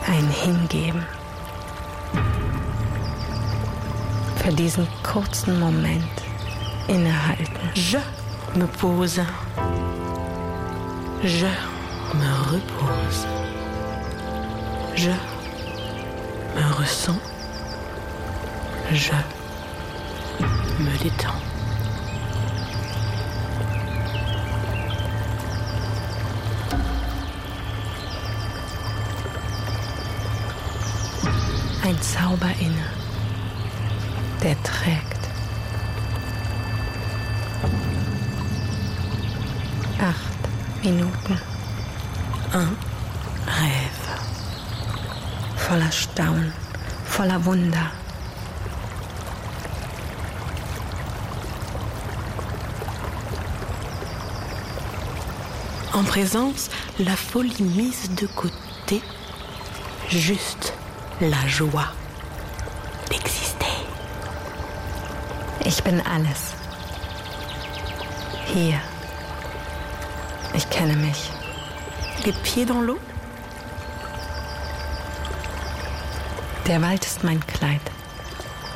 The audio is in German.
Ein Hingeben. Für diesen kurzen Moment innehalten. Je me pose. Je me repose. Je me ressens. Je me détends. Ein Zauber inne, der trägt. 8 Minuten. Un rêve. Voller Staunen, voller Wunder. En présence, la folie mise de côté, juste la joie d'exister. Ich bin alles. Hier. Ich kenne mich. Les pieds dans l'eau. Der Wald ist mein Kleid.